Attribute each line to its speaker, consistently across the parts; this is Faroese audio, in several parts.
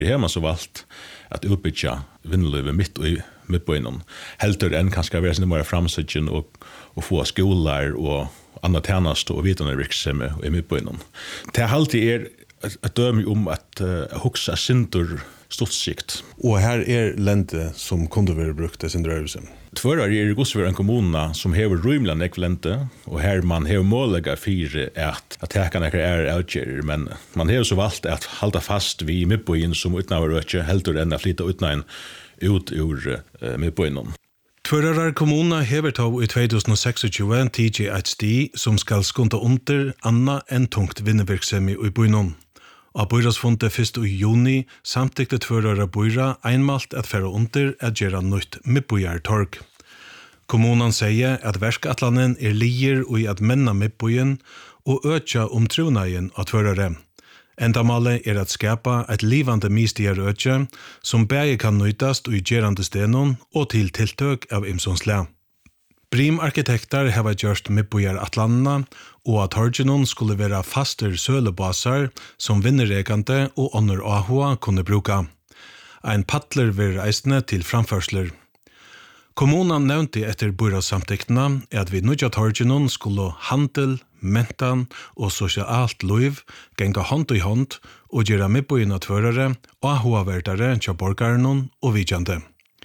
Speaker 1: Här man så valt att utbygga vindlöve mitt i mittbönen. Helter än kanske vara sin mer framsöken och få skolor och andra tjänster och vitande verksamhet i mittbönen. Det har alltid att döma om att huxa sintor stoltsikt.
Speaker 2: Och här lente som kunde vara brukt i sin rörelse.
Speaker 1: Tvörar i Gosver en kommuna som hever rymla nekvlente, och här man hever måliga fyra att täckarna utgör, men man hever så valt att hålla fast vid mittböjen som utnavar ökje, heldur än att flytta utnagen ut ur mittböjen.
Speaker 2: Tvörar kommuna hever tog i 2026 TG ett sti som skal skunta under anna en tungt vinnevirksemi i bøynon. Av bøyrasfundet 1. juni samtykte tvørar bøyra einmalt at færa under at gjera nytt mittbøyartorg. Kommunan sier at verskatlanen lier og i at menna mittbøyen og økja trunagjen av tvørare. Endamalet at skapa et livande mistigar økja som bæge kan nøytast og i gjerande stenon og til tiltøk av imsonsle. Brim-arkitekter hava gjørst mittbøyar atlanna og at torgenon skulle være faster sølebasar som vinneregande og ånder ahua kunne bruka. Ein paddler vir eisne til framførsler. Kommunan nevnte etter bøyrasamtiktena at vi nødja torgenon skulle handel, mentan og sosialt liv genga hånd i hånd og gjøre mittbøyina tvørare og ahua-vertare til borgarnon og vidjande.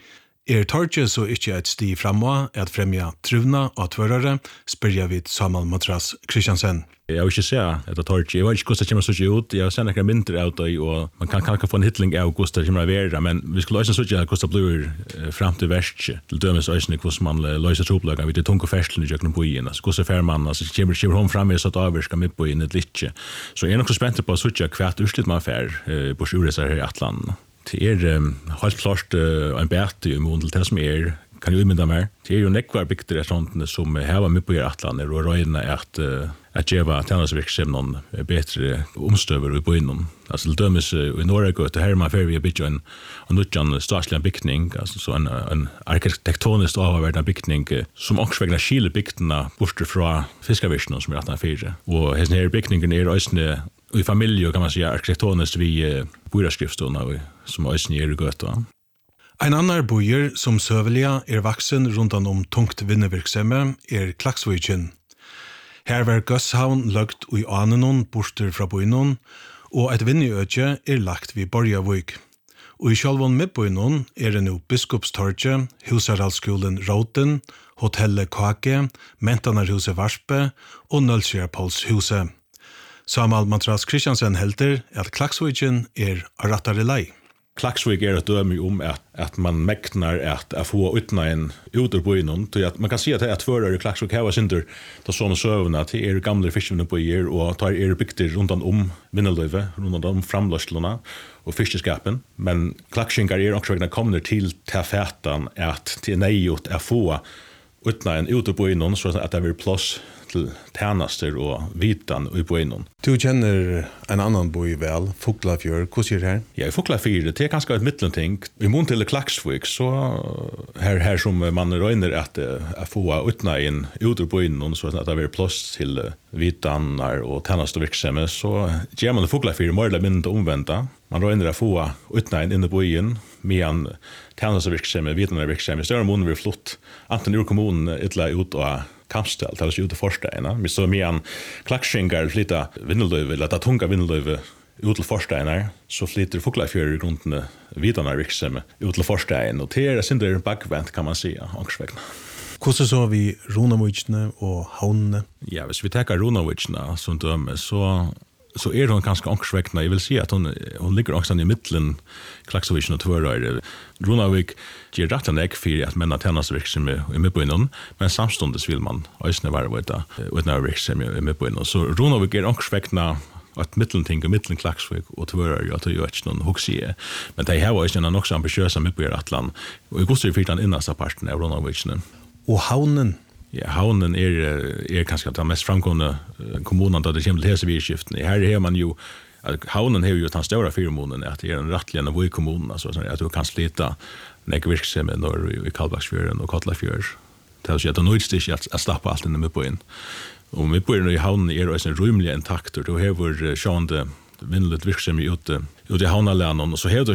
Speaker 2: Torge så ikke et sti framover at fremja truvna og tvørare, spør vid Samuel Matras Kristiansen.
Speaker 1: Jag vill inte säga att torge. Jag vet inte hur det kommer att se ut. Jag har sett några mindre av det och man kan få en hitling av hur det kommer att vara. Men vi skulle också se att det blir fram till värst. Till dömes också hur man löser troplagar vid det tunga färslen i köknen på igen. Hur så fär man, alltså kommer hon fram med så att avverka mitt på in ett litet. Så jag är också spänd på att se kvart urslut man fär på sjurresar här i Atlant. Det helt klart en bättre i mån till det som kan ju utmynda mer. Det ju nekvar bygder sånt som har med på Atlant och röjna att geva tjänstverksamhet någon bättre omstöver i byn. Alltså till dömes i norra gata här man för vi bygga en nutjan statlig byggning, alltså så en arkitektoniskt avvärderad byggning som också vägnar skiljer bygderna bort från fiskarvisionen som 1804. Och den här byggningen också i familj kan man säga arkitektoniskt vi bojararskriftstorna som också i gata.
Speaker 2: Ein annar bøyer som søvelia vaksen rundan tungt vinnevirksemme Klaksvíkin. Her var Gøsshavn lagt i anenon borster fra bøynon, og et vinneøkje lagt vid Borgavik. Og i sjálvon med bøynon det nå Biskopstorget, Husaralskolen Roten, Hotellet Kake, Mentanarhuset Varspe og Nølsjærpolshuset. Samuel Matras Kristiansen helter at Klaksvíkin rattare lei.
Speaker 1: Klaksvik ett döme om att man mäknar att få utna en ut ur byen. Man kan se att det är två i Klaksvik här var synder då såna sövna till gamla fiskevna på er och tar bygder runt Vinnelöve, runt framlöslorna och fiskeskapen. Men Klaksvinkar också kommer till färtan att till nejot att få utna en ut ur byen så att det blir plats till tjänster och vitan i byen.
Speaker 2: Du känner en annan boi väl, Fuglafjord. Hur ser det här?
Speaker 1: Ja, Fuglafjord, det ganska ett mittenting. I mån till Klaksvik så här som man röjner att få utna in ut ur byen så att det blir plats till vitanar och tjänsterverksamhet så ger man Fuglafjord mer eller mindre omvända. Man röjner att få utna in i byen medan tjänsterverksamhet, vitanarverksamhet, större mån blir flott. Antingen ur kommunen ytla ut och kampställ, alltså ute försteina. Vi så medan Klaksvinkar flytta Vinnelöve, eller att tunga Vinnelöve ut till försteina, så flyttar Fuglafjord i grunden vidanar verksamhet ut till försteina. Och det synder bakvänt kan man säga, ångsvägna.
Speaker 2: Hur så vi Runavíkne och Havnene?
Speaker 1: Ja, hvis vi tar Runavíkne som döme, så hon ganska ångsvägna. Jag vill säga att hon ligger också i mitten Klaksvíkin och Tvøroyri. Runavík ger rätt en för att männa tjänstverksamhet i mittbyen, men samstundes vill man också vara utna verksamhet i mittbyen. Så Runavík ångsvägna ett mittenting och mitten Klaksvík och Tvøroyri att göra någon huxie. Men det här var också en också ambitiösa mittbyen Atlant. Och i Gostar fick den innersta parten av Runavíkne.
Speaker 2: Och Havnen?
Speaker 1: Ja, Havnen kanske den mest framgående kommunen där det kommer till hälsovirskiften. Här har man ju Havnen har ju den stora firmonen att det en rättligen av kommunen alltså att du kan slita nekvirksomhet norr i Kaldbaksfjorden och Kollafjord. Det är så att det är inte att stappa allt inne med på in. Och med på in i Havnen också en rymlig intakt och då har sjönde vinnligt virksomhet ute ut i havnalänen och så har